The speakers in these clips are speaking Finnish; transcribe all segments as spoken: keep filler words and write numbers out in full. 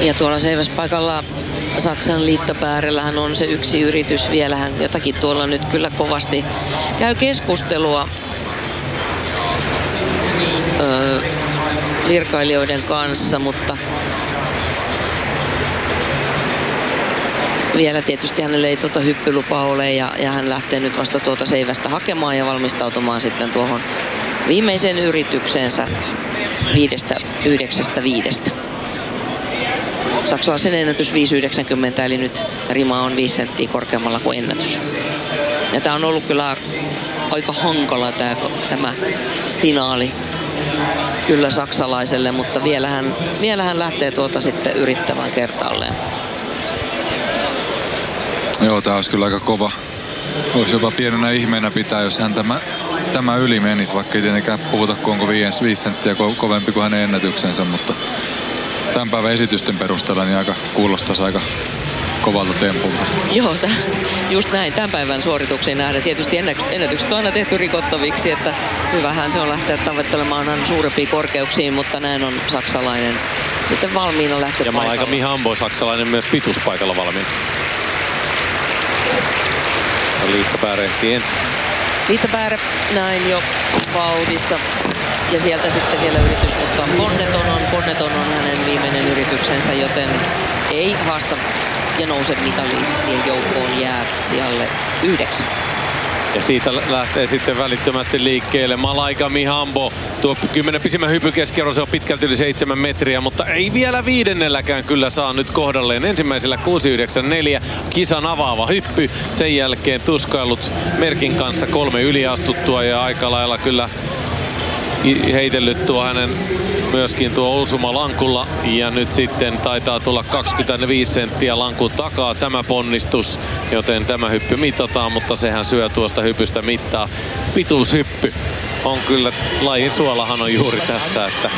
Ja tuolla seiväspaikalla Saksan liittopäärellähän on se yksi yritys vielä. Hän jotakin tuolla nyt kyllä kovasti käy keskustelua öö, virkailijoiden kanssa, mutta vielä tietysti hänelle ei tuota hyppylupaa ole ja, ja hän lähtee nyt vasta tuota seivästä hakemaan ja valmistautumaan sitten tuohon viimeiseen yritykseensä viidestä yhdeksästä viidestä. Saksalaisen ennätys viisi yhdeksänkymmentä, eli nyt rima on viisi senttiä korkeammalla kuin ennätys. Ja tää on ollut kyllä aika hankala tää, tämä finaali kyllä saksalaiselle, mutta vielä hän, vielä hän lähtee tuota sitten yrittämään kertaalleen. Joo, tää olisi kyllä aika kova. Voisi jopa pienenä ihmeenä pitää, jos hän tämä, tämä yli menisi, vaikka ei tietenkään puhuta, kun onko viisi, viisi senttiä ko- kovempi kuin hänen ennätyksensä, mutta tämän päivän esitysten perusteella niin aika kuulostaisi aika kovalta tempulta. Joo, just näin. Tämän päivän suorituksiin nähdään. Tietysti ennätykset on aina tehty rikottaviksi, että hyvähän se on lähteä tavoittelemaan aina suurempiin korkeuksiin, mutta näin on saksalainen sitten valmiina lähteä ja paikalla. Ja Malaika Mihambo, saksalainen myös pituuspaikalla valmiina. Liittopäärä ehtii ensin. Liittopäärä näin jo vauhdissa. Ja sieltä sitten vielä yritys, mutta Bonneton on, Bonneton on hänen viimeinen yrityksensä, joten ei haasta ja nouse mitalistien joukkoon, jää sijalle yhdeksän. Ja siitä lähtee sitten välittömästi liikkeelle Malaika Mihambo. Tuo kymmenen pisimmän hypy keskiarvo, se on pitkälti yli seitsemän metriä, mutta ei vielä viidennelläkään kyllä saa nyt kohdalleen. Ensimmäisellä kuusi yhdeksän neljä, kisan avaava hyppy. Sen jälkeen tuskailut merkin kanssa kolme yliastuttua ja aika lailla kyllä heitellyt tuo hänen myöskin tuo osuma lankulla ja nyt sitten taitaa tulla kaksikymmentäviisi senttiä lankun takaa tämä ponnistus, joten tämä hyppy mitataan, mutta sehän syö tuosta hypystä mittaa. Pituushyppy on kyllä, lajin suolahan on juuri tässä, että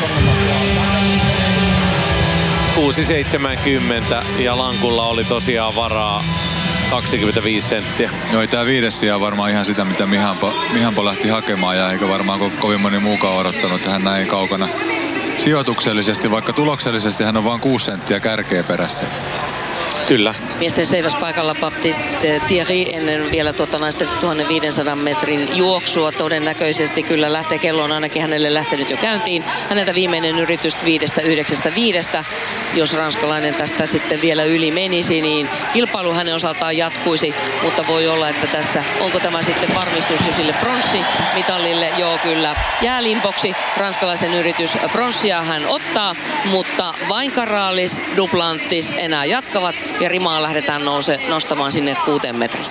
kuusi seitsemänkymmentä ja lankulla oli tosiaan varaa kaksikymmentäviisi senttiä. Joo, ei tää viides sija varmaan ihan sitä, mitä Mihampo, Mihampo lähti hakemaan ja eikä varmaan ko- kovin moni muukaan odottanut, että hän näin kaukana sijoituksellisesti, vaikka tuloksellisesti hän on vain kuusi senttiä kärkeä perässä. Kyllä. Miesten seiväspaikalla Baptiste Thierry ennen vielä tuota naisten tuhatviisisataa metrin juoksua. Todennäköisesti kyllä lähtee, kello on ainakin hänelle lähtenyt jo käyntiin. Häneltä viimeinen yritys viidestä yhdeksästä viidestä. Jos ranskalainen tästä sitten vielä yli menisi, niin kilpailu hänen osaltaan jatkuisi. Mutta voi olla, että tässä, onko tämä sitten varmistus jo sille pronssimitalille? Joo, kyllä. Jää limboksi. Ranskalaisen yritys pronssia hän ottaa, mutta vain Karalis, Duplantis enää jatkavat. Ja rimaa lähdetään nouse, nostamaan sinne kuuteen metriin.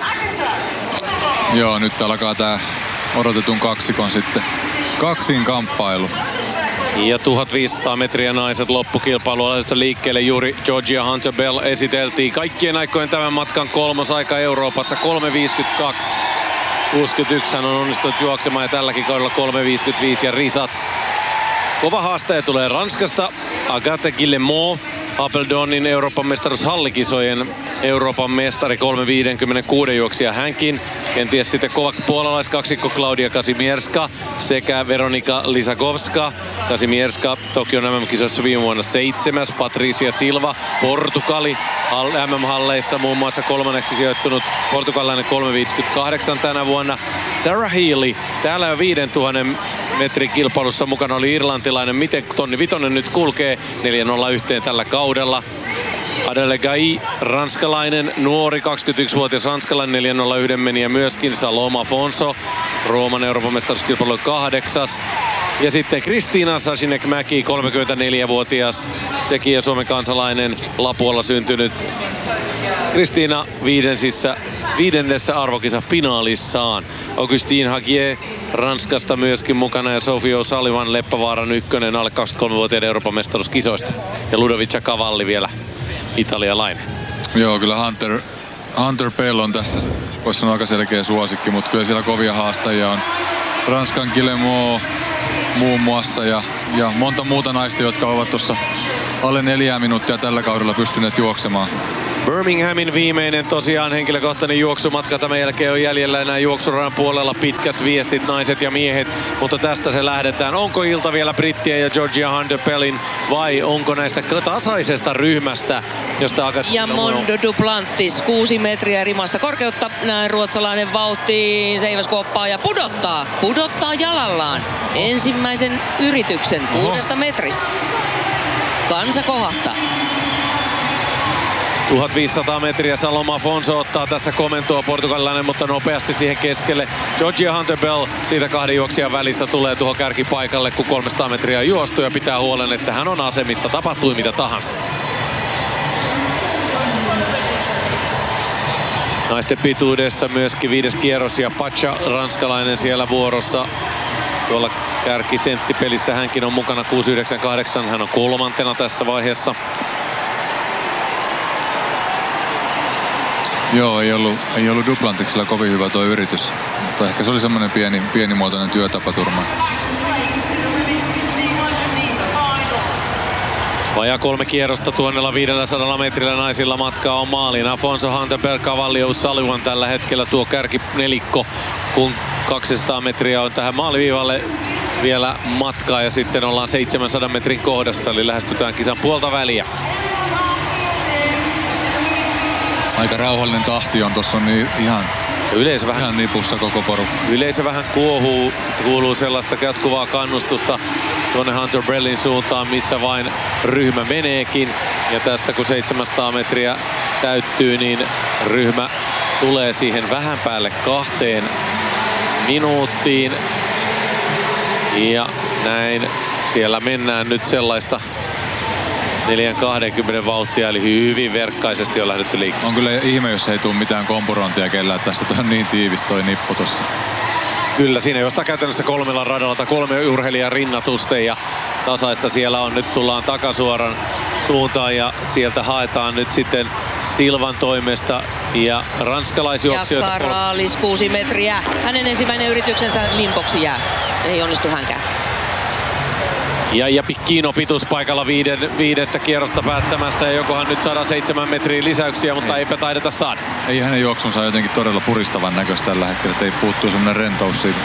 Joo, nyt alkaa tää odotetun kaksikon sitten kaksin kamppailu. Ja tuhatviisisataa metriä naiset loppukilpailu aloittaa liikkeelle. Juuri Georgia Hunter Bell esiteltiin kaikkien aikojen tämän matkan kolmosaika Euroopassa kolme viisikymmentäkaksi. kuusikymmentäyksi hän on onnistunut juoksemaan ja tälläkin kaudella kolme viisikymmentäviisi ja risat. Kova haastaja tulee Ranskasta. Agathe Guillemot, Apeldonin Euroopan mestaruushallikisojen Euroopan mestari kolme viisikymmentäkuusi juoksija hänkin. Kenties sitten kova puolalaiskaksikko Klaudia Kazimierska sekä Veronika Lisakowska. Kazimierska Tokion M M-kisoissa viime vuonna seitsemäs. Patricia Silva, Portugali M M-halleissa muun muassa kolmanneksi sijoittunut portugalilainen kolme viisikymmentäkahdeksan tänä vuonna. Sarah Healy, täällä jo viisituhatta metrin kilpailussa mukana oli irlantilainen. Miten tonni vitonen nyt kulkee? neljä nolla yksi tällä kaudella. Adele Gai, ranskalainen, nuori kaksikymmentäyksivuotias ranskalainen, neljä nolla yksi meni ja myöskin Saloma Afonso, Rooman Euroopan mestaruuskilpailu kahdeksas. Ja sitten Kristiina Sasinek-Mäki, kolmekymmentäneljävuotias, sekin ja Suomen kansalainen, Lapualla syntynyt. Kristiina viidensissä, viidennessä arvokisa finaalissaan. Augustine Hagier Ranskasta myöskin mukana ja Sophie O'Sullivan Leppävaaran ykkönen alle kaksikymmentäkolmevuotiaiden Euroopan mestaruuskisoista. Ja Ludovica Cavalli vielä italialainen. Joo, kyllä Hunter, Hunter Bell on tässä, voisi sanoa aika selkeä suosikki, mutta kyllä siellä kovia haastajia on. Ranskan Guillemot muun muassa ja, ja monta muuta naista, jotka ovat tuossa alle neljää minuuttia tällä kaudella pystyneet juoksemaan. Birminghamin viimeinen tosiaan henkilökohtainen juoksumatka. Tämän jälkeen on jäljellä enää juoksuradan puolella pitkät viestit, naiset ja miehet. Mutta tästä se lähdetään. Onko ilta vielä brittien ja Georgia Hunter-Bellin vai onko näistä tasaisesta ryhmästä, josta Agathe Ja Mondo Duplantis, kuusi metriä rimassa korkeutta. Näin ruotsalainen vauhti, seiväskoppaa ja pudottaa. Pudottaa jalallaan ensimmäisen yrityksen kuudesta metristä. Kansa kohahtaa. tuhatviisisataa metriä Saloma Afonso ottaa tässä komentoa, portugalilainen, mutta nopeasti siihen keskelle. Georgia Hunter-Bell siitä kahden juoksijan välistä tulee tuohon kärkipaikalle, kun kolmesataa metriä on juostu ja pitää huolen, että hän on asemissa, tapahtui mitä tahansa. Naisten pituudessa myöskin viides kierros ja Pacha, ranskalainen siellä vuorossa. Tuolla kärkisenttipelissä hänkin on mukana kuusi yhdeksän kahdeksan, hän on kolmantena tässä vaiheessa. Joo, ei ollut, ei ollut Duplantiksella kovin hyvä tuo yritys, mutta ehkä se oli semmoinen pieni, pienimuotoinen työtapaturma. Vajaa kolme kierrosta tuhannella viidelläsadalla metrillä naisilla matkaa on maaliin. Afonso, Hunter-Bell, Cavallio, Sullivan tällä hetkellä tuo kärkinelikko, kun kaksisataa metriä on tähän maaliviivalle vielä matkaa ja sitten ollaan seitsemänsadan metrin kohdassa, eli lähestytään kisan puolta väliä. Aika rauhallinen tahti on, tossa on niin ihan, yleisö vähän, ihan nipussa koko porukka. Yleisö vähän kuohuu, kuuluu sellaista jatkuvaa kannustusta tuonne Hunter-Bellin suuntaan, missä vain ryhmä meneekin. Ja tässä kun seitsemänsataa metriä täyttyy, niin ryhmä tulee siihen vähän päälle kahteen minuuttiin. Ja näin siellä mennään nyt sellaista neljä kaksikymmentä vauhtia, eli hyvin verkkaisesti on lähdetty liikkeelle. On kyllä ihme, jos ei tule mitään kompurointia kellään tässä. Toi on niin tiivis toi nippu tossa. Kyllä, siinä jostain käytännössä kolmella radalla tai kolme urheilijan rinnatusten ja tasaista siellä on. Nyt tullaan takasuoran suuntaan ja sieltä haetaan nyt sitten Silvan toimesta ja ranskalaisjuoksijoita. Ja Karalis kuusi metriä. Hänen ensimmäinen yrityksensä limpoksi jää. Ei onnistu hänkään. Ja, ja Piccino pituuspaikalla viiden, viidettä kierrosta päättämässä ja jokohan nyt saadaan seitsemän metriä lisäyksiä, mutta eipä taideta saada. Ei hänen juoksunsa jotenkin todella puristavan näköistä tällä hetkellä, että ei puuttuu semmoinen rentous siitä.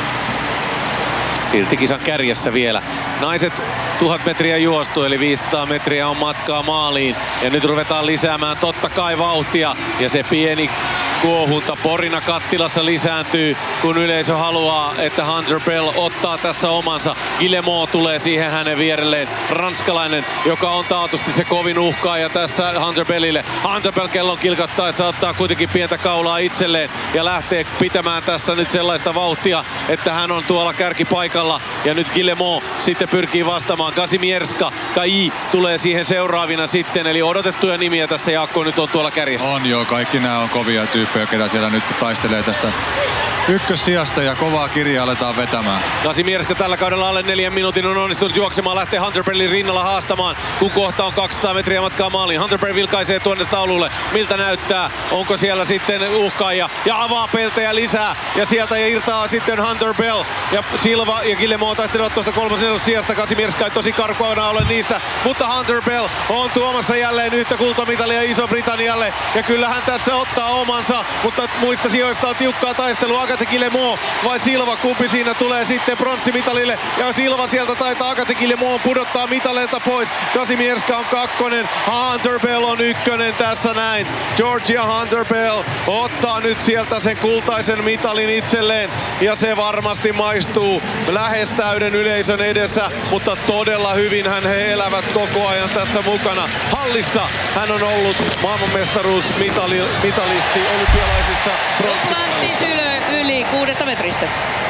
Silti kisan kärjessä vielä. Naiset tuhat metriä juostu, eli viisisataa metriä on matkaa maaliin. Ja nyt ruvetaan lisäämään totta kai vauhtia. Ja se pieni kuohunta Porina Kattilassa lisääntyy, kun yleisö haluaa, että Hunter-Bell ottaa tässä omansa. Guillemot tulee siihen hänen vierelleen. Ranskalainen, joka on taatusti se kovin uhkaaja tässä Hunter-Bellille. Hunter-Bell kellon kilkattaessa ottaa kuitenkin pientä kaulaa itselleen ja lähtee pitämään tässä nyt sellaista vauhtia, että hän on tuolla kärkipaikalla. Ja nyt Guillemot sitten pyrkii vastaamaan. Kasimierska, Kai tulee siihen seuraavina sitten, eli odotettuja nimiä tässä Jaakko nyt on tuolla kärjessä. On joo, kaikki nämä on kovia tyyppejä, ketä siellä nyt taistelee tästä ykkössijasta ja kovaa kirjaa aletaan vetämään. Kasimierska tällä kaudella alle neljän minuutin on onnistunut juoksemaan, lähtee Hunter-Bellin rinnalla haastamaan, kun kohta on kaksisataa metriä matkaa maaliin. Hunter-Bell vilkaisee tuonne taululle, miltä näyttää, onko siellä sitten uhkaaja ja avaa peltejä lisää ja sieltä irtaa sitten Hunter-Bell ja Silva ja Guillemot taistelevat tuosta kolmosen sijasta. Kasimierska ei tosi karkuana ole niistä, mutta Hunter-Bell on tuomassa jälleen yhtä kultamitalia Iso-Britannialle ja kyllähän tässä ottaa omansa, mutta muista sijoista on tiukkaa taistelua. Agathe Guillemot vai Silva, kumpi siinä tulee sitten pronssimitalille ja Silva sieltä taitaa Agathe Guillemot pudottaa mitaleilta pois. Kasimierska on kakkonen, Hunter-Bell on ykkönen tässä näin. Georgia Hunter-Bell ottaa nyt sieltä sen kultaisen mitalin itselleen ja se varmasti maistuu lähes täyden yleisön edessä, mutta todella hyvin hän he elävät koko ajan tässä mukana. Hallissa hän on ollut maailmanmestaruusmitalisti olympialaisissa Duplantis yli kuudesta metristä.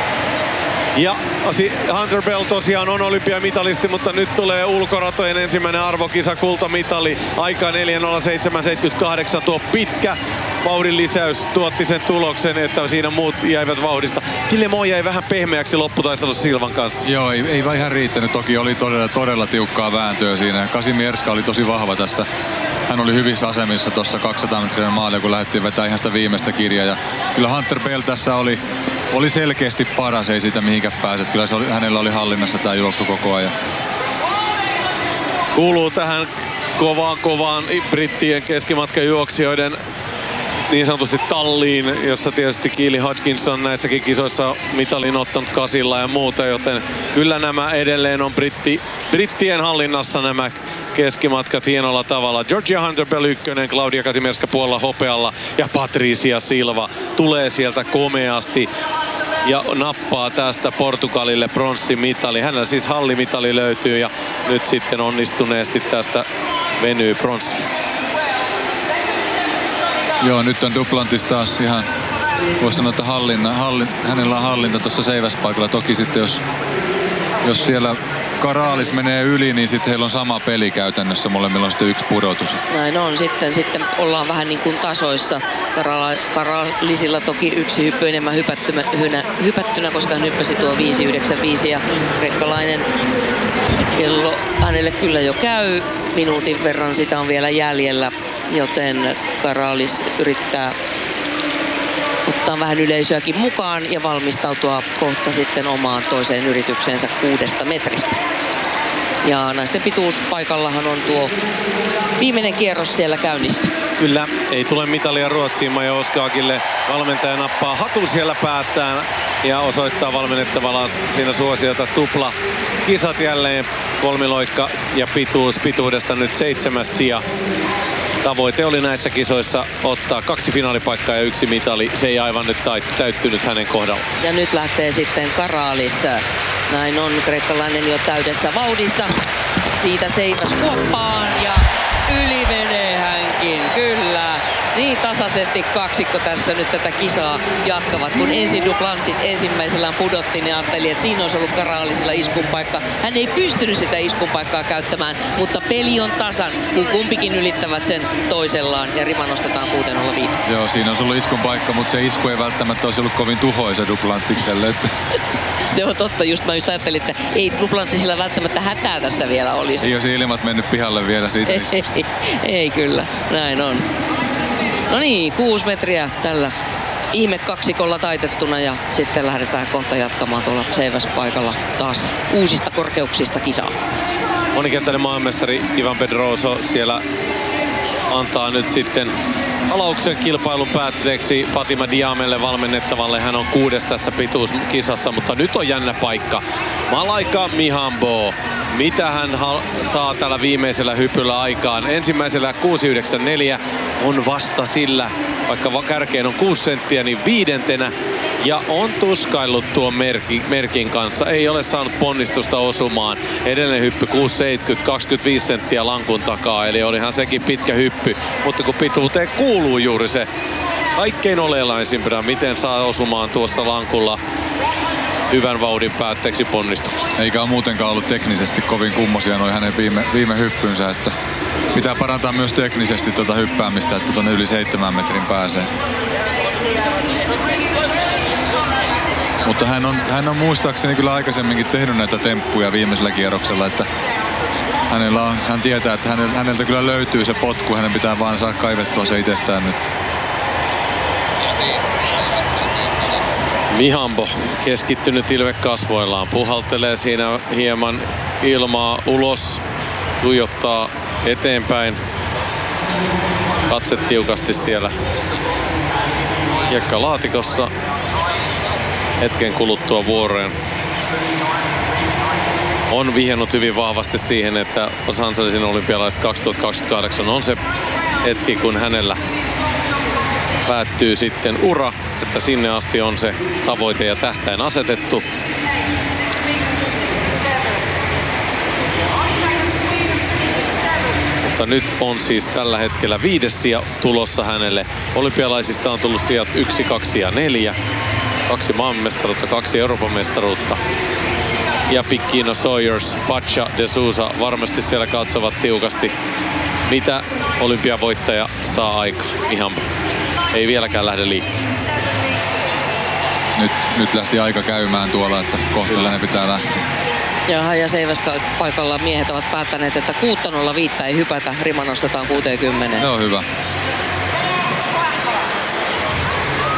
Ja Hunter-Bell tosiaan on olympiamitalisti, mutta nyt tulee ulkoratojen ensimmäinen arvokisa, kultamitali. Aika neljä nolla seitsemän seitsemänkymmentäkahdeksan, tuo pitkä vauhdin lisäys tuotti sen tuloksen, että siinä muut jäivät vauhdista. Guillemot jäi vähän pehmeäksi lopputaistelussa Silvan kanssa. Joo, ei, ei ihan riittänyt. Toki oli todella, todella tiukkaa vääntöä siinä. Kasimierska oli tosi vahva tässä. Hän oli hyvissä asemissa tuossa kaksisataa metrin maalia, kun lähdettiin vetämään ihan sitä viimeistä kirjaa. Ja kyllä Hunter-Bell tässä oli, oli selkeästi paras, ei siitä mihinkään pääse. Kyllä se oli, hänellä oli hallinnassa tämä juoksu koko ajan. Kuuluu tähän kovaan kovaan brittien keskimatkajuoksijoiden niin sanotusti talliin, jossa tietysti Keely Hodgkinson näissäkin kisoissa mitalin ottanut kasilla ja muuta, joten kyllä nämä edelleen on britti, brittien hallinnassa nämä keskimatkat hienolla tavalla. Georgia Hunter-Bell ykkönen, Claudia Kazimierska puolella hopealla ja Patricia Silva tulee sieltä komeasti ja nappaa tästä Portugalille pronssimitali. Hänellä siis hallimitali löytyy ja nyt sitten onnistuneesti tästä venyy pronssi. Joo, nyt on Duplantis taas ihan, voisi sanoa, että hallinna, hallin, hänellä on hallinta tuossa seiväspaikalla. Toki sitten jos, jos siellä Karalis menee yli, niin sitten heillä on sama peli käytännössä. Molemmilla on sitten yksi pudotus. Näin on. Sitten, sitten ollaan vähän niin kuin tasoissa. Karala, Karalisilla toki yksi hyppy enemmän hypättynä, hypättynä koska hän hyppäsi tuo viisi yhdeksän viisi. Ja kreikkalainen kello hänelle kyllä jo käy. Minuutin verran sitä on vielä jäljellä, joten Karalis yrittää ottaa vähän yleisöäkin mukaan ja valmistautua kohta sitten omaan toiseen yritykseensä kuudesta metristä. Ja naisten pituuspaikallahan on tuo viimeinen kierros siellä käynnissä. Kyllä, ei tule mitalia Ruotsiin. Maja Oskaakille valmentaja nappaa hatun siellä päästään ja osoittaa valmennettavalla siinä suosiota tupla. Kisat jälleen kolmiloikka ja pituus. Pituudesta nyt seitsemäs sija. Tavoite oli näissä kisoissa ottaa kaksi finaalipaikkaa ja yksi mitali. Se ei aivan nyt täyttynyt hänen kohdalla. Ja nyt lähtee sitten Karalis. Näin on, kreikkalainen jo täydessä vauhdissa. Siitä seiväs kuoppaan ja yli menee hänkin, kyllä. Niin tasaisesti kaksikko tässä nyt tätä kisaa jatkavat. Kun ensin Duplantis ensimmäisellään pudotti, niin ajatteli, että siinä olisi ollut Karalisilla iskun paikka. Hän ei pystynyt sitä iskun paikkaa käyttämään, mutta peli on tasan, kun kumpikin ylittävät sen toisellaan ja rima nostetaan kuusi nolla viisi. Joo, siinä on ollut iskun paikka, mutta se isku ei välttämättä olisi ollut kovin tuhoisa Duplantikselle. Että... Se on totta, just mä just ajattelin, että ei Duplantisilla välttämättä hätää tässä vielä olisi. Ei olisi ilmat mennyt pihalle vielä siitä iskusta. Ei, ei kyllä, näin on. No niin, kuusi metriä tällä ihme kaksikolla taitettuna ja sitten lähdetään kohta jatkamaan tuolla seiväspaikalla taas uusista korkeuksista kisaa. Monikenttäinen maailmanmestari Ivan Pedroso siellä antaa nyt sitten alauksen kilpailun päätteeksi Fatima Diamelle valmennettavalle. Hän on kuudes tässä pituuskisassa, mutta nyt on jännä paikka. Malaika Mihambo. Mitä hän saa tällä viimeisellä hypyllä aikaan? Ensimmäisellä kuusi yhdeksän neljä on vasta sillä, vaikka kärkeen on kuusi senttiä, niin viidentenä. Ja on tuskaillut tuon merkin, merkin kanssa. Ei ole saanut ponnistusta osumaan. Edellinen hyppy kuusi seitsemänkymmentä, kaksikymmentäviisi senttiä lankun takaa. Eli olihan sekin pitkä hyppy. Mutta kun pituuteen kuuluu juuri se kaikkein oleellisimpana, miten saa osumaan tuossa lankulla hyvän vauhdin päätteeksi ponnistuksen. Eikä ole muutenkaan ollut teknisesti kovin kummosia noin hänen viime, viime hyppynsä, että pitää parantaa myös teknisesti tuota hyppäämistä, että tuonne yli seitsemän metrin pääsee. Mutta hän on, hän on muistaakseni kyllä aikaisemminkin tehnyt näitä temppuja viimeisellä kierroksella, että hänellä on, hän tietää, että häneltä, häneltä kyllä löytyy se potku, hänen pitää vaan saada kaivettua se itsestään nyt. Mihambo keskittynyt ilme kasvoillaan, puhaltelee siinä hieman ilmaa ulos, tuijottaa eteenpäin, katse tiukasti siellä hiekkalaatikossa. Hetken kuluttua vuorojen on vihjannut hyvin vahvasti siihen, että Los Angelesin olympialaiset kaksituhattakaksikymmentäkahdeksan on se hetki, kun hänellä päättyy sitten ura, että sinne asti on se tavoite ja tähtäin asetettu. Mutta nyt on siis tällä hetkellä viides sija tulossa hänelle. Olympialaisista on tullut sijat yksi, kaksi ja neljä. Kaksi maailmanmestaruutta, kaksi Euroopan mestaruutta. Ja Piccino, Sawyers, Pacha, De Sousa varmasti siellä katsovat tiukasti, mitä olympiavoittaja saa aikaan. Ihan ei vieläkään lähde liikkeelle. Nyt, nyt lähti aika käymään tuolla, että kohta hänen pitää lähteä. Jaha, ja seiväspaikalla miehet ovat päättäneet, että kuusi nolla viisi ei hypätä. Rima nostetaan kuuteenkymmeneen. Se on hyvä.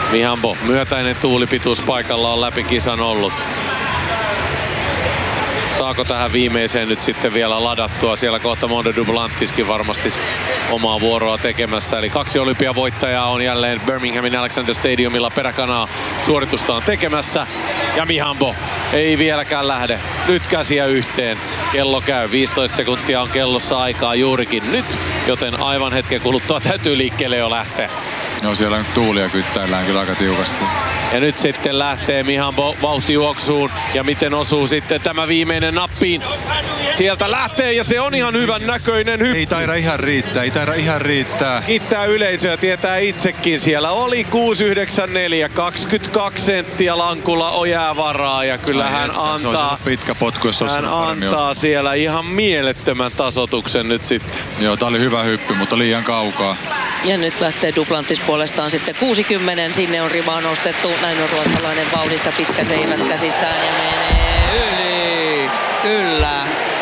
Mihambo, myötäinen tuulipituus paikalla on läpi kisan ollut. saako tähän viimeiseen nyt sitten vielä ladattua. Siellä kohta Mondo Duplantiskin varmasti omaa vuoroa tekemässä. Eli kaksi olympiavoittajaa on jälleen Birminghamin Alexander Stadiumilla peräkanaa suoritustaan tekemässä. Ja Mihambo ei vieläkään lähde. Nyt käsiä yhteen. Kello käy. viisitoista sekuntia on kellossa aikaa juurikin nyt, joten aivan hetken kuluttua täytyy liikkeelle jo lähteä. No siellä nyt tuulia kyttäillään kyllä aika tiukasti. Ja nyt sitten lähtee Mihambo vauhtijuoksuun. Ja miten osuu sitten tämä viimeinen nappiin. Sieltä lähtee ja se on ihan hyvän näköinen hyppy. Ei taida ihan riittää, ei taida ihan riittää. Kiittää yleisöä, tietää itsekin. Siellä oli kuusi yhdeksänkymmentäneljä, kaksikymmentäkaksi senttiä lankulla on jäävaraa. Ja kyllä Ai hän että, antaa, pitkä potku, jos hän antaa siellä ihan mielettömän tasoituksen nyt sitten. Joo, tää oli hyvä hyppy, mutta liian kaukaa. Ja nyt lähtee Duplantis puolestaan sitten kuusikymmentä. Sinne on rimaa nostettu. Näin on ruotsalainen vauhdissa pitkä seiväs käsissään ja menee yli. Kyllä.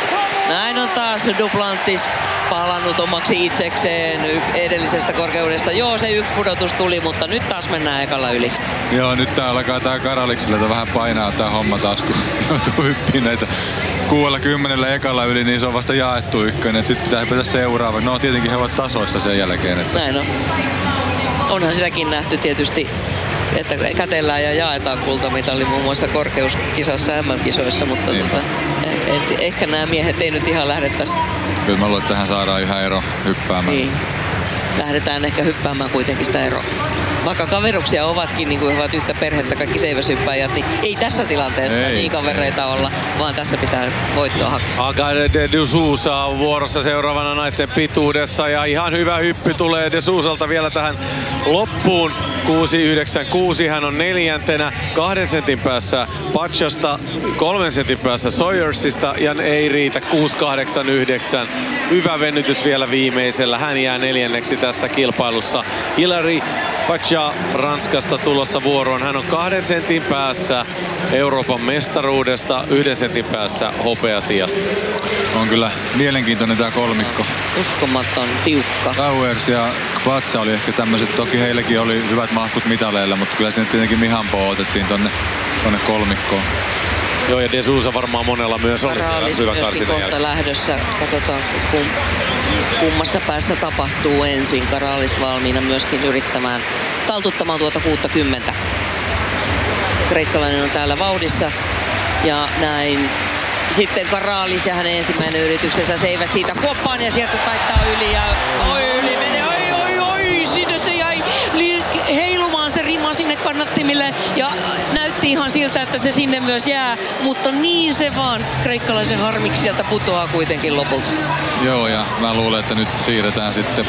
Näin on taas Duplantis palannut omaksi itsekseen edellisestä korkeudesta. Joo, se yksi pudotus tuli, mutta nyt taas mennään ekalla yli. Joo, nyt tää alkaa tää Karaliksella vähän painaa tää homma taas, kun joutuu hyppiin näitä kuudella kymmenellä ekalla yli, niin se on vasta jaettu ykkönen. Sitten pitää hypätä seuraava. No tietenkin he ovat tasoissa sen jälkeen. Että... Näin on. Onhan sitäkin nähty tietysti, että kätellään ja jaetaan kultamitali muun muassa korkeuskisassa M M-kisoissa, mutta tota, eh, ehkä nämä miehet ei nyt ihan lähde tässä. Kyllä mä luulen, että tähän saadaan yhä ero hyppäämään. Niin. Lähdetään ehkä hyppäämään kuitenkin sitä eroa. Vaikka kaveruksia ovatkin, niin kuin he ovat yhtä perhettä kaikki seiväshyppääjät, niin ei tässä tilanteessa ei, niin kavereita olla, vaan tässä pitää voittoa hakea. Agade de Sousa on vuorossa seuraavana naisten pituudessa ja ihan hyvä hyppy tulee de Sousalta vielä tähän loppuun. kuusi yhdeksänkymmentäkuusi, hän on neljäntenä, kahden sentin päässä Pachasta, kolmen sentin päässä Sawyersista ja ei riitä kuusi kahdeksankymmentäyhdeksän. Hyvä venytys vielä viimeisellä, hän jää neljänneksi tässä kilpailussa. Hilary Pacha Ranskasta tulossa vuoroon. Hän on kahden sentin päässä Euroopan mestaruudesta, yhden sentin päässä hopeasijasta. On kyllä mielenkiintoinen tää kolmikko. Uskomaton tiukka. Sawers ja Kvatsa oli ehkä tämmöiset, toki heilläkin oli hyvät mahkut mitaleilla, mutta kyllä sinne tietenkin Mihambo otettiin tonne, tonne kolmikkoon. Joo, ja de Sousa varmaan monella myös oli siellä hyvä karsinnan kohta jälkeen. lähdössä. Katsotaan, kum, kummassa päässä tapahtuu ensin. Karalis valmiina myöskin yrittämään taltuttamaan tuota kuusikymmentä. Kreikkalainen on täällä vauhdissa. Ja näin. Sitten Karalis ja hänen ensimmäinen yrityksensä seiväs siitä kuoppaan ja sieltä taittaa yli. Ja oi, yli menee. Oi, oi, oi. Sinne se jäi heilumaan se rima sinne kannattimille. Ja näytti ihan siltä, että se sinne myös jää. Mutta niin se vaan kreikkalaisen harmiksi sieltä putoaa kuitenkin lopulta. Joo, ja mä luulen, että nyt siirretään sitten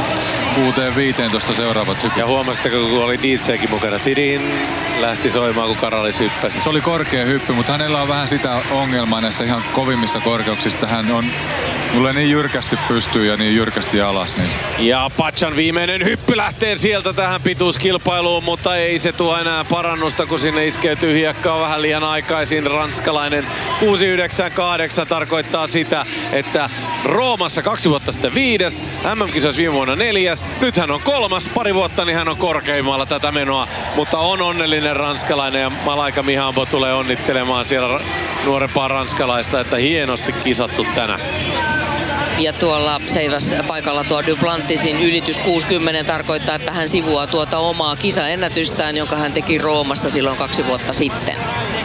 kuuteen viiteentoista seuraavat hypyt. Ja huomasitteko, kun oli D J:kin mukana, tidin, lähti soimaan, kun Karalis hyppäsi. Se oli korkea hyppy, mutta hänellä on vähän sitä ongelmaa näissä ihan kovimmissa korkeuksissa. Hän on, mulle niin jyrkästi pystyy ja niin jyrkästi alas. Niin. Ja Pachan viimeinen hyppy lähtee sieltä tähän pituuskilpailuun, mutta ei se tuo enää parannusta, kun sinne iskeytyy hiekkaa vähän liian aikaisin. Ranskalainen kuusi yhdeksänkymmentäkahdeksan tarkoittaa sitä, että Roomassa kaksi vuotta sitten viides, M M-kisoissa viime vuonna neljäs. Nyt hän on kolmas, pari vuotta niin hän on korkeimmalla tätä menoa, mutta on onnellinen ranskalainen ja Malaika Mihambo tulee onnittelemaan siellä nuorempaa ranskalaista, että hienosti kisattu tänään. Ja tuolla seiväs paikalla tuo Duplantisin ylitys kuusikymmentä tarkoittaa, että hän sivuaa tuota omaa kisaennätystään, jonka hän teki Roomassa silloin kaksi vuotta sitten.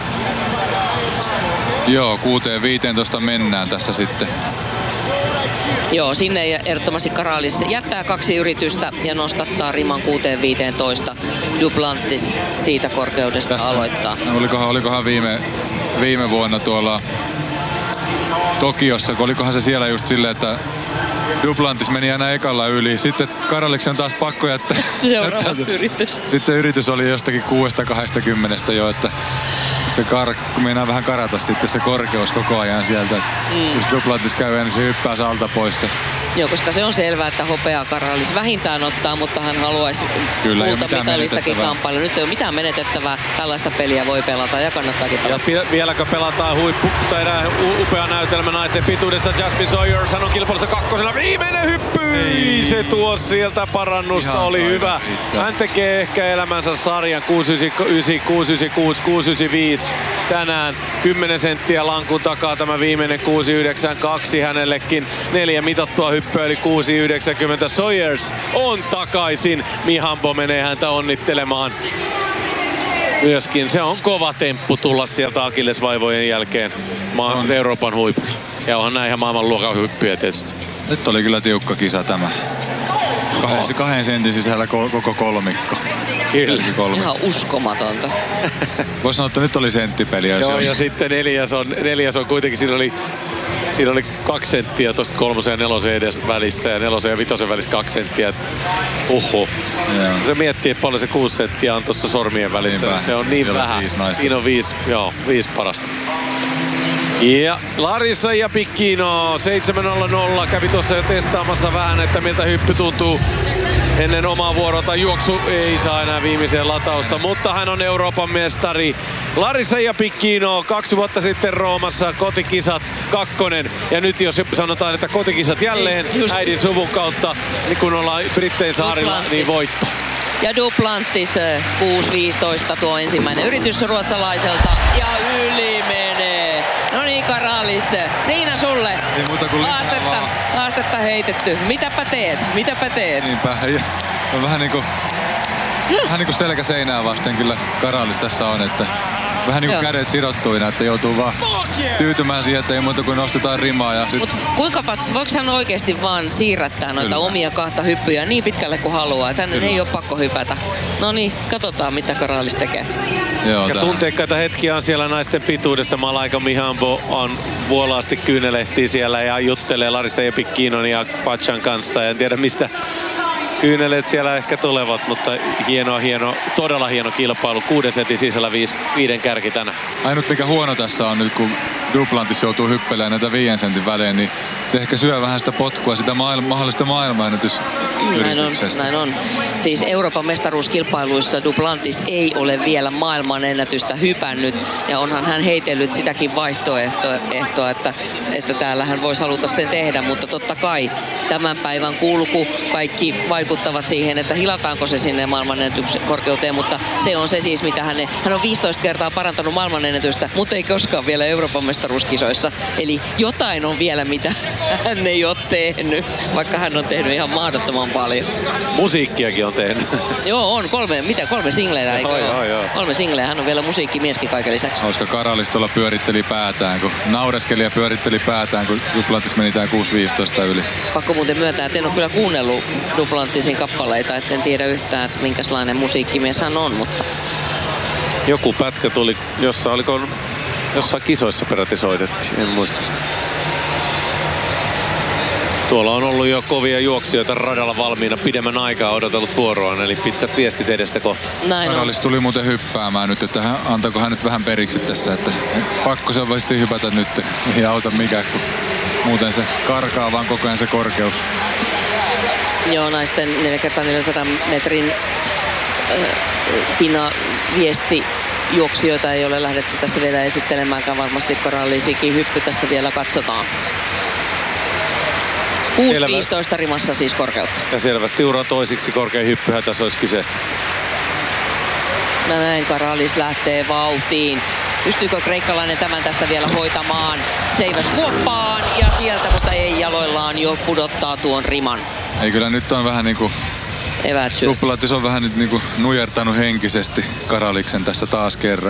Joo, kuuteen viiteentoista mennään tässä sitten. Joo, sinne ehdottomasti Karalis jättää kaksi yritystä ja nostattaa riman kuuteen viiteentoista. Duplantis siitä korkeudesta tässä aloittaa. Olikohan, olikohan viime, viime vuonna tuolla Tokiossa, kun olikohan se siellä just silleen, että Duplantis meni aina ekalla yli. Sitten Karaliksen on taas pakko jättää. Seuraava yritys. Sitten se yritys oli jostakin kuudesta kaksikymmentä jo, että se kar, meinaa vähän karata sitten se korkeus koko ajan sieltä. Mm. Jos Duplantis käy, niin se hyppää salta pois se Joo, koska se on selvää, että hopeaa Karalis vähintään ottaa, mutta hän haluaisi kultamitalistakin kamppailla. Nyt ei ole mitään menetettävää. Tällaista peliä voi pelata ja kannattaakin pelata. Ja vieläkö pelataan huippu, tai upea näytelmä naisten pituudessa. Jasmine Sawyer, hän on kilpailussa kakkosena. Viimeinen hyppy! Ei. Se tuo sieltä parannusta, ihan oli hyvä. Pitkä. Hän tekee ehkä elämänsä sarjan kuusi yhdeksänkymmentäyhdeksän, kuusi yhdeksänkymmentäkuusi, kuusi yhdeksänkymmentäviisi. Tänään kymmenen senttiä lankun takaa tämä viimeinen kuusi yhdeksänkymmentäkaksi hänellekin. Neljä mitattua hyppyä eli kuusi yhdeksänkymmentä. Sawyers on takaisin. Mihambo menee häntä onnittelemaan. Myöskin se on kova temppu tulla sieltä akillesvaivojen jälkeen maa Euroopan huipulla. Ja onhan näin ihan maailmanluokan hyppyjä tietysti. Nyt oli kyllä tiukka kisa tämä. Kahden, kahden sentin sisällä koko kolmikko. Kyllä. Ihan uskomatonta. Voisi sanoa, että nyt oli senttipeliä. Joo, ja sitten neljäs on, neljäs on kuitenkin, siinä oli, siinä oli kaksi senttiä tuosta kolmosen ja nelosen edes välissä ja nelosen ja vitosen välissä kaksi senttiä. Uhu. Yeah. Se miettii, että paljon se kuusi senttiä on tuossa sormien välissä. Niinpä. Se on niin siellä vähän. Siinä on viisi, joo, viisi parasta. Ja Larissa ja Picchino seitsemän nolla nolla kävi tuossa jo testaamassa vähän, että miltä hyppy tuntuu ennen omaa vuorota. Juoksu ei saa enää viimeiseen latausta, mutta hän on Euroopan mestari. Larissa ja Picchino kaksi vuotta sitten Roomassa kotikisat kakkonen. Ja nyt jos sanotaan, että kotikisat jälleen ei, äidin suvun kautta, niin kun ollaan Brittein saarilla, niin voitto. Ja Duplantis kuusi viisitoista tuo ensimmäinen yritys ruotsalaiselta ja yli menee. No niin, Karalis, siinä sulle. Ei muuta kuin haastetta, haastetta heitetty. Mitäpä teet? Mitäpä teet? Niinpä. On vähän niinku, vähän niinku selkä seinää vasten kyllä Karalis tässä on, että vähän niinku kädet sidottuina, että joutuu vaan tyytymään siihen, että ei muuta kuin nostetaan rimaa. Ja sit... Mut kuinka, voiko hän oikeesti vaan siirrättää noita kyllä. omia kahta hyppyjä niin pitkälle kuin haluaa? Tänne ei ole pakko hypätä. No niin, katsotaan mitä Karalis tekee. Joo, ja tunteikkaita hetkiä on siellä naisten pituudessa. Malaika Mihambo on vuolaasti kyynelehtii siellä ja juttelee Larissa ja Picchinon ja Pachan kanssa. En tiedä mistä kyyneleet siellä ehkä tulevat, mutta hieno, hieno, todella hieno kilpailu. Kuuden setin sisällä viisi, viiden kärki tänään. Ainut mikä huono tässä on nyt, kun Duplantis joutuu hyppelemään näitä viiden sentin välein, niin se ehkä syö vähän sitä potkua, sitä maailma, mahdollista maailmanennätysyrityksestä. Näin on, näin on. Siis Euroopan mestaruuskilpailuissa Duplantis ei ole vielä maailmanennätystä hypännyt, ja onhan hän heitellyt sitäkin vaihtoehtoa, että, että täällä hän voisi haluta sen tehdä, mutta totta kai tämän päivän kulku, kaikki vaikuttavat siihen, että hilataanko se sinne maailmanennätyksen korkeuteen, mutta se on se siis, mitä hän, hän on viisitoista kertaa parantanut maailmanennätystä, mutta ei koskaan vielä Euroopan mestaruuskisoissa. Eli jotain on vielä, mitä hän ei ole tehnyt, vaikka hän on tehnyt ihan mahdottoman paljon. Musiikkiakin on tehnyt. Joo, on. Kolme, mitä? Kolme singleitä, eikö joo, joo, joo. Kolme singleä. Hän on vielä musiikkimieskin kaiken lisäksi. Koska Karalis tuolla pyöritteli päätään, kun naureskeli ja pyöritteli päätään, kun Duplantis meni tää kuusi viisitoista yli. Pakko muuten myöntää, että en ole kyllä kuunnellut Duplantisin kappaleita, että en tiedä yhtään, että minkälainen musiikkimies hän on, mutta... Joku pätkä tuli, jossa oliko jossain kisoissa peräti soitettiin, en muista. Tuolla on ollut jo kovia juoksijoita radalla valmiina pidemmän aikaa odotellut vuoroaan, eli pitkät viestit edessä kohta. Karalis tuli muuten hyppäämään nyt, että hän, antaako hän nyt vähän periksi tässä, että pakko se voisi hypätä nyt, ei auta mikään, kun muuten se karkaa vaan koko ajan se korkeus. Joo, naisten neljä kertaa neljänsadan metrin äh, Fina viesti juoksijoita ei ole lähdetty tässä vielä esittelemäänkään. Varmasti Karalisikin hyppy tässä vielä katsotaan. kuusi viisitoista rimassa siis korkeutta. Ja selvästi uran toisiksi korkein hyppyhän tässä olisi kyseessä. No näin Karalis lähtee vauhtiin. Pystyykö kreikkalainen tämän tästä vielä hoitamaan? Seiväs kuoppaan ja sieltä, mutta ei jaloillaan jo pudottaa tuon riman. Ei kyllä nyt on vähän niinku... Duplantis on vähän nyt niinku nujertanut henkisesti Karaliksen tässä taas kerran.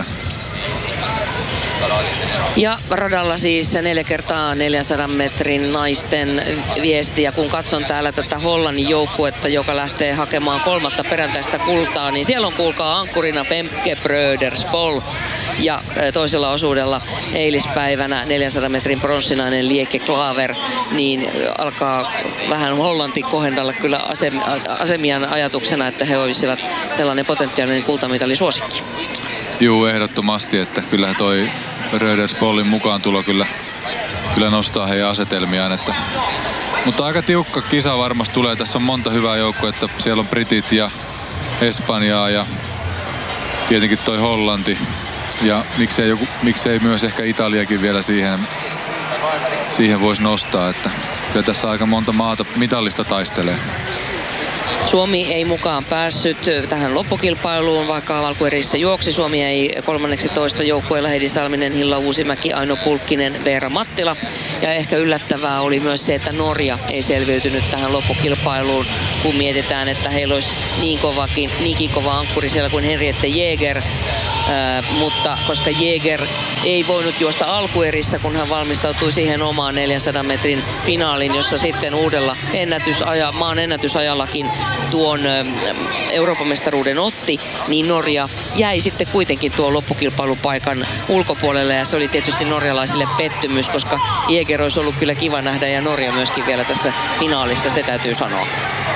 Ja radalla siis neljä kertaa neljänsadan metrin naisten viesti. Ja kun katson täällä tätä Hollannin joukkuetta, joka lähtee hakemaan kolmatta perättäistä kultaa, niin siellä on kuulkaa ankkurina Femke Bröderspol. Ja toisella osuudella eilispäivänä neljänsadan metrin pronssinainen Lieke Klaver, niin alkaa vähän Hollanti kohendalla kyllä asemian ajatuksena, että he olisivat sellainen potentiaalinen kultamitali suosikki. Juu, ehdottomasti, että kyllä toi Bröderspollin mukaan tulo kyllä, kyllä nostaa heidän asetelmiaan, että Mutta aika tiukka kisa varmasti tulee. Tässä on monta hyvää joukkoa, että siellä on Britit ja Espanjaa ja tietenkin toi Hollanti. Ja miksei, joku, miksei myös ehkä Italiakin vielä siihen, siihen voisi nostaa. Että kyllä tässä aika monta maata mitallista taistelee. Suomi ei mukaan päässyt tähän loppukilpailuun, vaikka alkuerissä juoksi. Suomi ei kolmanneksi toista joukkueella Heidi Salminen, Hilla Uusimäki, Aino Pulkkinen, Veera Mattila. Ja ehkä yllättävää oli myös se, että Norja ei selviytynyt tähän loppukilpailuun, kun mietitään, että heillä olisi niin kovakin, niinkin kova ankkuri siellä kuin Henriette Jäger. Äh, mutta koska Jäger ei voinut juosta alkuerissä, kun hän valmistautui siihen omaan neljänsadan metrin finaaliin, jossa sitten uudella ennätysaja, maan ennätysajallakin tuon äh, Euroopan mestaruuden otti, niin Norja jäi sitten kuitenkin tuon loppukilpailupaikan ulkopuolelle, ja se oli tietysti norjalaisille pettymys, koska Jäger olisi ollut kyllä kiva nähdä, ja Norja myöskin vielä tässä finaalissa, se täytyy sanoa.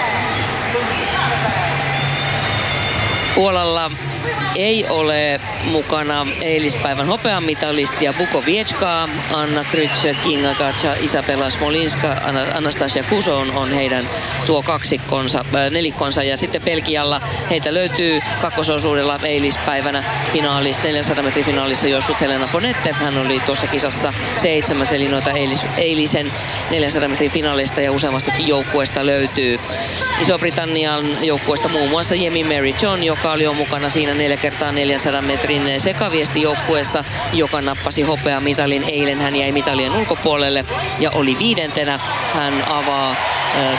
Puolalla ei ole mukana eilispäivän hopeamitalistia Bukowieczka, Anna Krytsch, Kinga Katja, Isabella Smolinska, Anastasia Kuso on, on heidän tuo kaksikkonsa, äh, nelikkonsa, ja sitten Belgialla heitä löytyy kakkososuudella eilispäivänä finaalissa, neljänsadan metrin finaalissa juossut Helena Bonette. Hän oli tuossa kisassa seitsemäs, eli noita eilis, eilisen neljänsadan metrin finaalista ja useammastakin joukkueesta löytyy. Iso-Britannian joukkueesta muun muassa Jemi Mary John, joka oli jo mukana siinä neljä kertaa neljänsadan metrin sekaviestijoukkueessa, joka nappasi hopeamitalin. Eilen hän jäi mitalien ulkopuolelle ja oli viidentenä. Hän avaa, äh,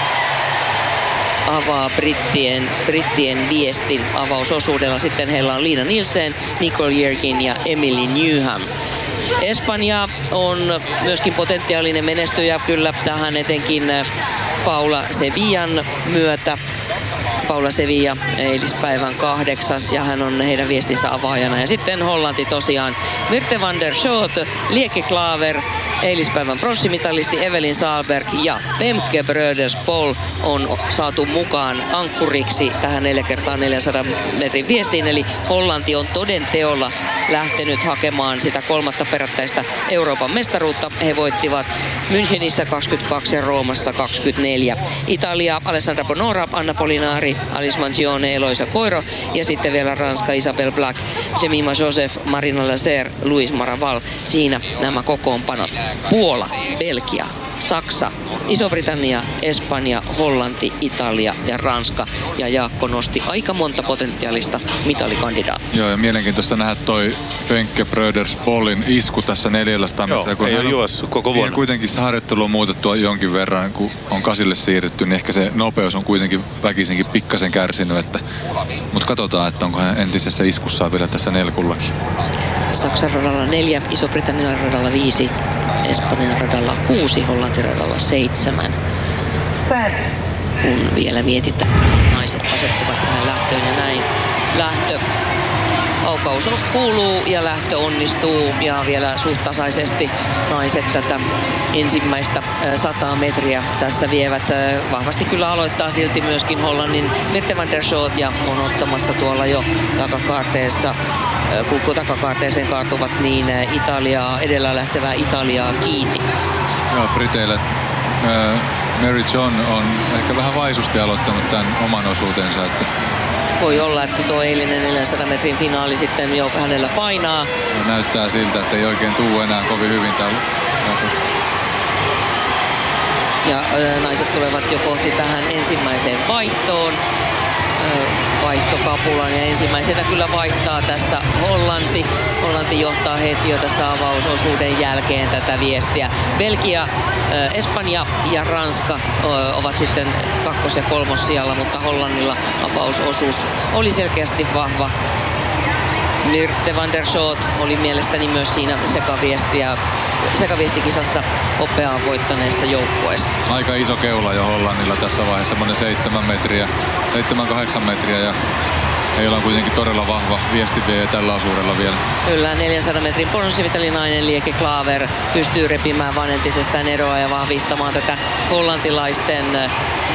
avaa brittien, brittien viestin avausosuudella. Sitten heillä on Liina Nielsen, Nicole Jerkin ja Emily Newham. Espanja on myöskin potentiaalinen menestyjä kyllä tähän, etenkin Paula Sevillan myötä. Paula Sevilla eilispäivän kahdeksas, ja hän on heidän viestinsä avaajana. Ja sitten Hollanti tosiaan. Mirte van der Schoot, Lieke Klaver, eilispäivän pronssimitalisti Evelyn Sahlberg ja Femke Bröderspol on saatu mukaan ankkuriksi tähän neljä kertaa neljänsadan metrin viestiin. Eli Hollanti on toden teolla lähtenyt hakemaan sitä kolmatta perättäistä Euroopan mestaruutta. He voittivat Münchenissä kaksikymmentäkaksi ja Roomassa kaksikymmentäneljä. Italia, Alessandra Bonora, Anna Polinari, Alice Mangione, Eloisa Koiro ja sitten vielä Ranska, Isabel Black, Jemima Joseph, Marina Lazer, Luis Maraval. Siinä nämä kokoonpanot. Puola, Belgia, Saksa, Iso-Britannia, Espanja, Hollanti, Italia ja Ranska. Ja Jaakko nosti aika monta potentiaalista mitalikandidaattia. Joo, ja mielenkiintoista nähdä toi Femke Bröderspolin isku tässä neljäsataa metriä. Joo, ei ole juossut koko vuonna. Kuitenkin se harjoittelu on muutettu jonkin verran, kun on kasille siirrytty, niin ehkä se nopeus on kuitenkin väkisinkin pikkasen kärsinyt. Että, mutta katsotaan, että onko hän entisessä iskussaan vielä tässä nelkullakin. Saksan radalla neljä, Iso-Britannian radalla viisi, Espanjan radalla kuusi, Hollantin radalla seitsemän. Kun vielä mietitään, naiset asettuvat tähän lähtöön ja näin. Lähtö. Aukaus kuuluu ja lähtö onnistuu, ja vielä suht tasaisesti naiset tätä ensimmäistä sataa metriä tässä vievät. Vahvasti kyllä aloittaa silti myöskin Hollannin Mirte van der Schoot, ja on ottamassa tuolla jo takakaarteessa, kun takakaarteeseen kaartuvat, niin Italiaa, edellä lähtevää Italiaa kiinni. Joo, Briteille äh, Mary John on ehkä vähän vaisusti aloittanut tämän oman osuutensa, että voi olla, että tuo eilinen neljänsadan metrin finaali sitten jo hänellä painaa. Ja näyttää siltä, että ei oikein tuu enää kovin hyvin täällä. Ja ö, naiset tulevat jo kohti tähän ensimmäiseen vaihtoon. Ö, vaihtokapulan, ja ensimmäisenä kyllä vaihtaa tässä Hollanti. Hollanti johtaa heti jo tässä avausosuuden jälkeen tätä viestiä. Belgia, ö, Espanja ja Ranska ö, ovat sitten kakkos- ja kolmossijalla, mutta Hollannilla avausosuus oli selkeästi vahva. Mirte van der Schoot oli mielestäni myös siinä sekaviestiä, sekaviestikisassa hopeaa voittaneessa joukkueessa. Aika iso keula jo Hollannilla tässä vaiheessa, semmoinen seitsemän metriä, seitsemän kahdeksan metriä, ja heillä on kuitenkin todella vahva viestinviejä tällä osuudella vielä. Kyllä, neljänsadan metrin pronssivitalinainen Lieke Klaver pystyy repimään vaan entisestään eroa ja vahvistamaan tätä hollantilaisten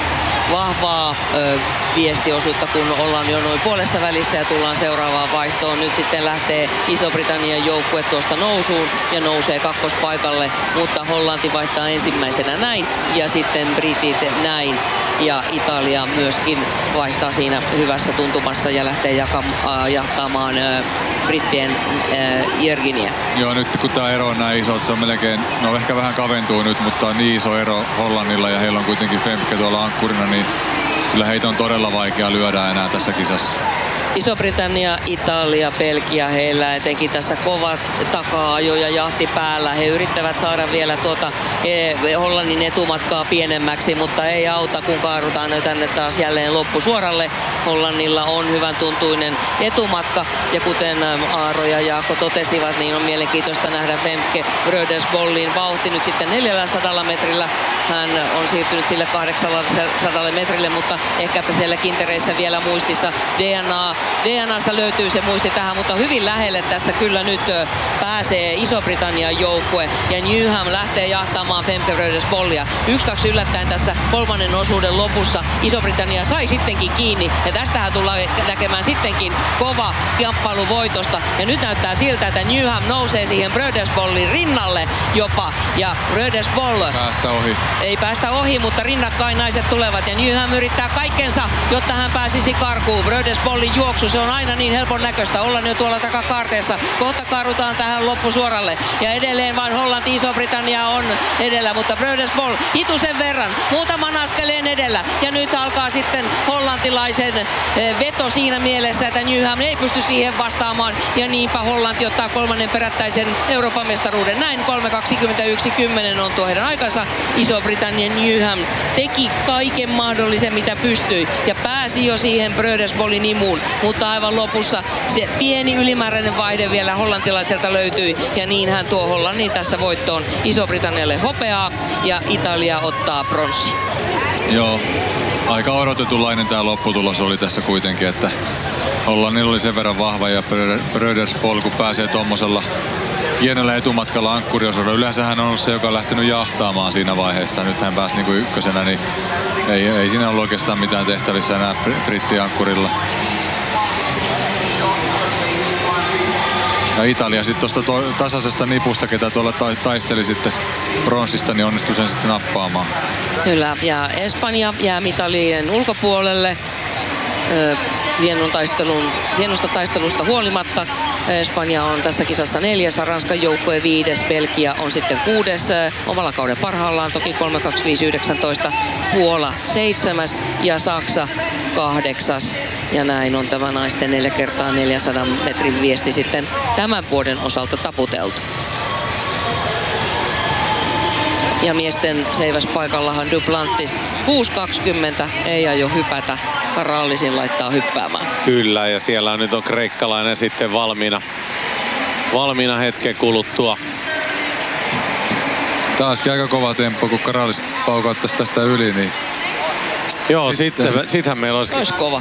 vahvaa ö, viestiosuutta, kun ollaan jo noin puolessa välissä ja tullaan seuraavaan vaihtoon. Nyt sitten lähtee Iso-Britannian joukkue tuosta nousuun ja nousee kakkospaikalle, mutta Hollanti vaihtaa ensimmäisenä näin ja sitten britit näin. Ja Italia myöskin vaihtaa siinä hyvässä tuntumassa ja lähtee jakam- jahtamaan äh, brittien äh, Jörginiä. Joo, nyt kun tämä ero on näin iso, että se on melkein, no ehkä vähän kaventuu nyt, mutta on niin iso ero Hollannilla ja heillä on kuitenkin Femke tuolla ankkurina, niin kyllä heitä on todella vaikea lyödä enää tässä kisassa. Iso-Britannia, Italia, Belgia, heillä etenkin tässä kova taka-ajo ja jahti päällä. He yrittävät saada vielä tuota he, Hollannin etumatkaa pienemmäksi, mutta ei auta, kun kaarutaan tänne taas jälleen loppusuoralle. Hollannilla on hyvän tuntuinen etumatka ja kuten Aaro ja Jaakko totesivat, niin on mielenkiintoista nähdä Femke Brödersbollin vauhti nyt sitten neljäsataa metrillä. Hän on siirtynyt sille kahdeksansataa metrille, mutta ehkäpä siellä kintereissä vielä muistissa D N A. D N A:sta löytyy se muisti tähän, mutta hyvin lähelle tässä kyllä nyt pääsee Iso-Britannian joukkue. Ja Newham lähtee jahtamaan Femke Brödersbollia. yksi kaksi yllättäen tässä kolmannen osuuden lopussa. Iso-Britannia sai sittenkin kiinni. Ja tästähän tullaan näkemään sittenkin kova kamppailu voitosta. Ja nyt näyttää siltä, että Newham nousee siihen Brödersbollin rinnalle jopa. Ja Brödersboll päästä ohi. Ei päästä ohi, mutta rinnakkain naiset tulevat. Ja Newham yrittää kaikkensa, jotta hän pääsisi karkuun. Brödersbollin juoksu, se on aina niin helpon näköistä. Ollaan jo tuolla takakaarteessa. Kohta karutaan tähän loppusuoralle. Ja edelleen vain Hollanti, Iso-Britannia on edellä, mutta Brödersboll hitusen verran, muutaman askeleen edellä. Ja nyt alkaa sitten hollantilaisen veto siinä mielessä, että Newham ei pysty siihen vastaamaan. Ja niinpä Hollanti ottaa kolmannen perättäisen Euroopan mestaruuden. Näin kolme kaksikymmentäyksi kymmenen on tuo heidän aikansa. Iso-Britannian Newham teki kaiken mahdollisen, mitä pystyi. Ja pääsi jo siihen Brödersbollin imuun. Mutta aivan lopussa se pieni ylimääräinen vaihde vielä hollantilaiselta löytyi. Ja niinhän tuo Hollannin tässä voittoon Iso-Britannialle hopeaa ja Italia ottaa pronssi. Joo, aika odotetunlainen tämä lopputulos oli tässä kuitenkin, että Hollannilla oli sen verran vahva ja Brödersboll kun pääsee tuommoisella hienolla etumatkalla ankkuriosuudella. Yleensä hän on ollut se, joka on lähtenyt jahtaamaan siinä vaiheessa. Nyt hän pääsi niinku ykkösenä, niin ei, ei siinä ollut oikeastaan mitään tehtävissä enää brittiankkurilla. Ja Italia sitten tuosta tasaisesta nipusta, ketä tuolla taisteli sitten pronssista, niin onnistui sen sitten nappaamaan. Kyllä, ja Espanja jää mitalien ulkopuolelle. Hienon taistelun, hienosta taistelusta huolimatta. Espanja on tässä kisassa neljäs, Ranskan joukkue viides, Belgia on sitten kuudes omalla kauden parhaillaan, toki kolme kaksi viisi yhdeksäntoista, Puola seitsemäs ja Saksa kahdeksas. Ja näin on tämä naisten neljä kertaa neljänsadan metrin viesti sitten tämän vuoden osalta taputeltu. Ja miesten seiväspaikallahan Duplantis kuusi kaksikymmentä ei aio hypätä. Karallisin laittaa hyppäämään. Kyllä, ja siellä nyt on kreikkalainen sitten valmiina, valmiina hetken kuluttua. Taaskin aika kova temppo, kun Karallis paukauttaisi tästä yli, niin... Joo, sitten, sittenhän meillä olisikin... Ois kova.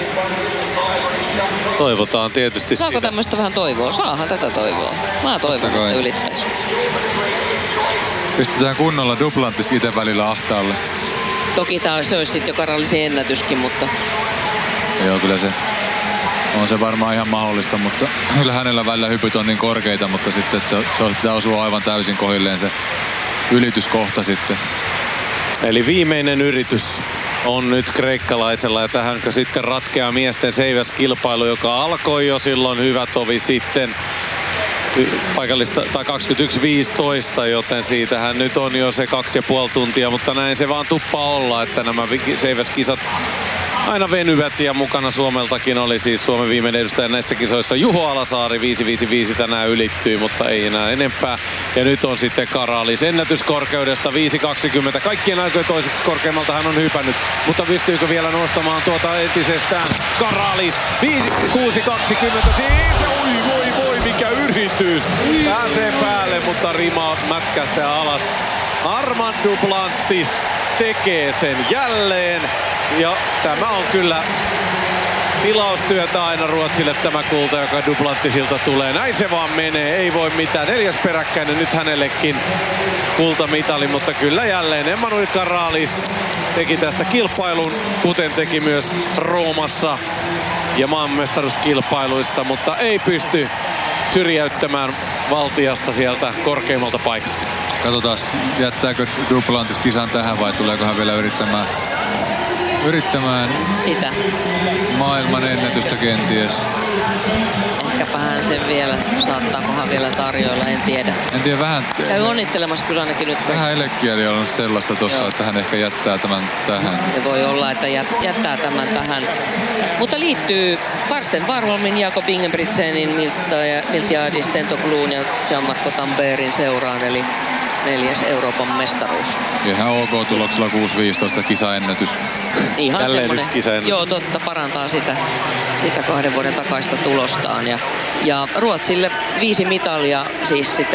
Toivotaan tietysti Saako siitä. tämmöistä vähän toivoa? Saahan tätä toivoa. Mä toivon, että ylittäisi. Pistetään kunnolla Duplantis itse välillä ahtaalle. Toki tää se olisi sitten jo Karallisin ennätyskin, mutta... Joo, kyllä se on se varmaan ihan mahdollista, mutta kyllä hänellä välillä hypyt on niin korkeita, mutta sitten että se pitää osua aivan täysin kohilleen se ylityskohta sitten. Eli viimeinen yritys on nyt kreikkalaisella ja tähän sitten ratkeaa miesten seiväskilpailu, joka alkoi jo silloin hyvä tovi sitten paikallista tai kaksikymmentäyksi viisitoista, joten siitähän nyt on jo se kaksi ja puoli tuntia, mutta näin se vaan tuppaa olla, että nämä seiväskisat aina venyvät ja mukana Suomeltakin oli siis Suomen viimeinen edustaja näissä kisoissa Juho Alasaari, viisi viisi viisi tänään ylittyi, mutta ei enää enempää. Ja nyt on sitten Karalis ennätyskorkeudesta viisi kaksikymmentä. Kaikkien aikojen toiseksi korkeammalta hän on hypännyt, mutta pystyykö vielä nostamaan tuota entisestään Karalis kuusi kaksikymmentä. Siis oi voi voi mikä yritys. Pääsee päälle, mutta rima mätkähtää alas. Armand Duplantis tekee sen jälleen. Ja tämä on kyllä tilaustyötä aina Ruotsille tämä kulta, joka Duplantisilta tulee. Näin se vaan menee, ei voi mitään. Neljäs peräkkäinen nyt hänellekin kultamitali, mutta kyllä jälleen Emmanuel Karalis teki tästä kilpailun, kuten teki myös Roomassa ja maanmestaruuskilpailuissa, mutta ei pysty syrjäyttämään Valtiasta sieltä korkeimmalta paikalta. Katsotaan, jättääkö Duplantis kisan tähän vai tuleeko hän vielä yrittämään, yrittämään Sitä. maailman ennätystä kenties. Ehkäpä hän sen vielä, saattaakohan vielä tarjoilla, en tiedä. En tiedä, vähän, Käy onnittelemassa kyllä ainakin nyt. vähän elekkieli on ollut sellaista tuossa, Joo. että hän ehkä jättää tämän tähän. Se voi olla, että jät- jättää tämän tähän. Mutta liittyy Karsten Warholmin, Jakob Ingebrigtsenin, Miltiadis Stentogluun ja Gianmarco Tamberin seuraan, eli neljäs Euroopan mestaruus. Ihan ok tuloksella kuusi viisitoista kisaennätys. Ihan Jälleen semmoinen. yksi kisaennätys. Joo, totta, parantaa sitä, sitä kahden vuoden takaista tulostaan. Ja, ja Ruotsille viisi mitalia siis sitten